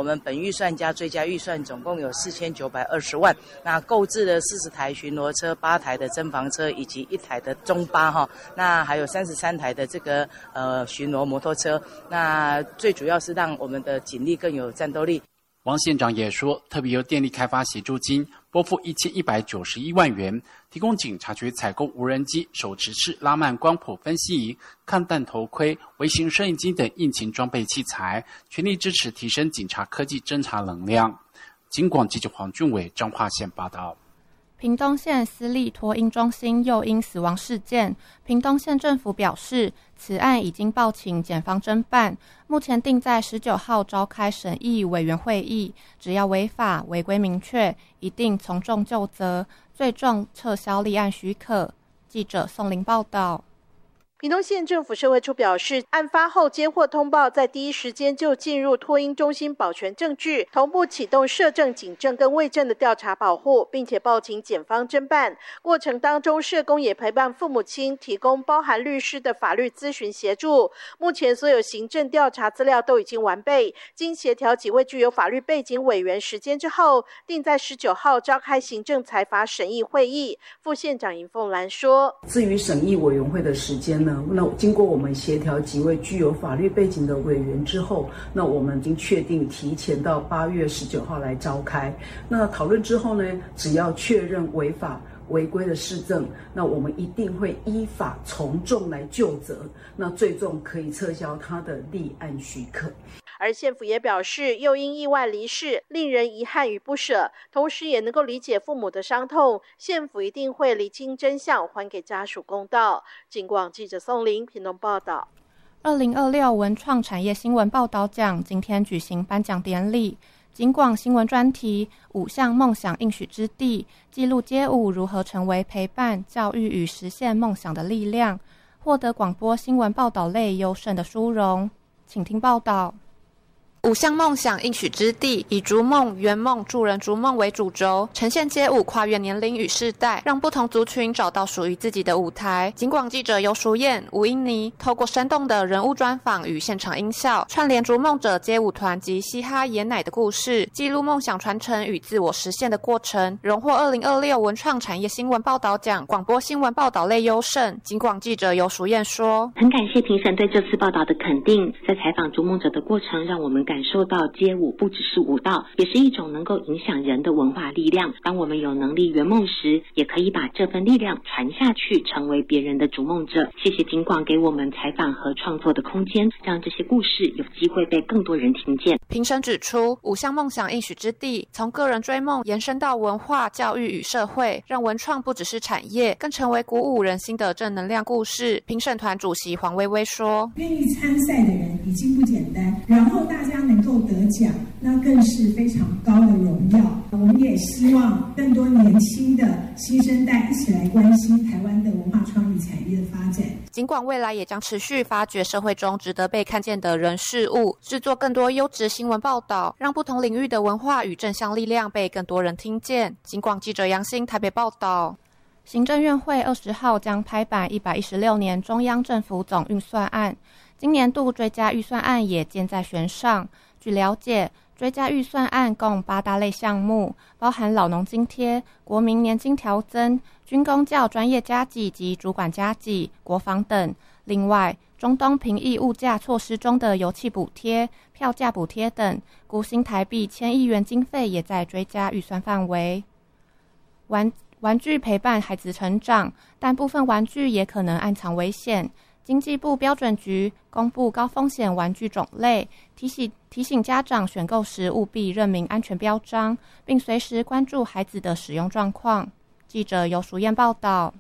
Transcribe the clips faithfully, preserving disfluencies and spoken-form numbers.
我们本预算加追加预算总共有四千九百二十万，那购置了四十台巡逻车、八台的侦防车以及一台的中巴哈，那还有三十三台的这个呃巡逻摩托车，那最主要是让我们的警力更有战斗力。 王县长也说，特别由电力开发协助金拨付一千一百九十一万元，提供警察局采购无人机、手持式拉曼光谱分析仪、抗弹头盔、微型摄影机等应勤装备器材，全力支持提升警察科技侦查能量。警广记者黄俊伟彰化县报道。 屏东县私立托婴中心幼婴死亡事件，屏东县政府表示，此案已经报请检方侦办，目前定在十九号召开审议委员会议，只要违法违规明确，一定从重就责，最重撤销立案许可。记者宋玲报道。 屏东县政府社会处表示，案发后接获通报，在第一时间就进入托婴中心保全证据，同步启动社政、警政跟卫政的调查保护，并且报请检方侦办。过程当中，社工也陪伴父母亲，提供包含律师的法律咨询协助。目前所有行政调查资料都已经完备，经协调几位具有法律背景委员时间之后，定在十九号召开行政裁罚审议会议。副县长尹凤兰说：“ 至于审议委员会的时间呢？那经过我们协调几位具有法律背景的委员之后，那我们已经确定提前到八月十九号来召开。那讨论之后呢，只要确认违法违规的事证，那我们一定会依法从重来就责，那最终可以撤销他的立案许可。” 而县府也表示，又因意外离世，令人遗憾与不舍，同时也能够理解父母的伤痛，县府一定会厘清真相，还给家属公道。警广记者宋玲屏东报道。 二零二六文创产业新闻报道奖今天举行颁奖典礼，警广新闻专题五项梦想应许之地，记录街舞如何成为陪伴、教育与实现梦想的力量，获得广播新闻报道类优胜的殊荣。请听报道。五项梦想应许之地，以逐梦、圆梦、助人逐梦为主轴，呈现街舞跨越年龄与世代，让不同族群找到属于自己的舞台。警广记者游淑燕、吴英妮透过生动的人物专访与现场音效，串联逐梦者街舞团及嘻哈爷奶的故事，记录梦想传承与自我实现的过程，荣获二零二六文创产业新闻报道奖广播新闻报道类优胜。警广记者游淑燕说：“ 很感谢评审对这次报道的肯定，在采访逐梦者的过程，让我们感受到街舞不只是舞蹈，也是一种能够影响人的文化力量。当我们有能力圆梦时，也可以把这份力量传下去，成为别人的逐梦者。谢谢警广给我们采访和创作的空间，让这些故事有机会被更多人听见。” 评审指出，五项梦想应许之地，从个人追梦延伸到文化、教育与社会，让文创不只是产业，更成为鼓舞人心的正能量故事。评审团主席黄薇薇说：“ 愿意参赛的人已经不简单，然后大家能够得奖，那更是非常高的荣耀。我们也希望更多年轻的新生代一起来关心台湾的文化创意产业的发展。” 尽管未来也将持续发掘社会中值得被看见的人事物，制作更多优质新闻报道，让不同领域的文化与正向力量被更多人听见。尽管记者杨欣台北报道。行政院会二十号将拍板一百一十六年中央政府总预算案，今年度追加预算案也箭在弦上。据了解，追加预算案共八大类项目，包含老农津贴、国民年金调增、军公教专业加给及主管加给、国防等。另外，中东平抑物价措施中的油气补贴、票价补贴等，估新台币千亿元经费也在追加预算范围。玩玩具陪伴孩子成长，但部分玩具也可能暗藏危险。经济部标准局公布高风险玩具种类，提醒提醒家长选购时务必认明安全标章，并随时关注孩子的使用状况。记者游淑燕报道。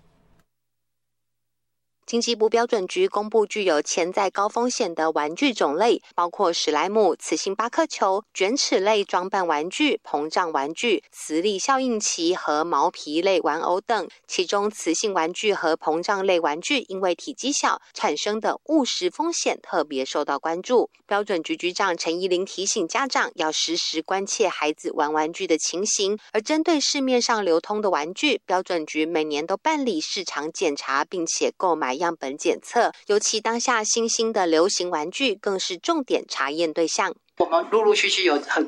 经济部标准局公布具有潜在高风险的玩具种类，包括史莱姆、磁性巴克球、卷尺类装扮玩具、膨胀玩具、磁力效应器和毛皮类玩偶等。其中，磁性玩具和膨胀类玩具因为体积小，产生的误食风险特别受到关注。标准局局长陈怡玲提醒家长要时时关切孩子玩玩具的情形，而针对市面上流通的玩具，标准局每年都办理市场检查，并且购买样本检测，尤其当下新兴的流行玩具更是重点查验对象。 我们陆陆续续有很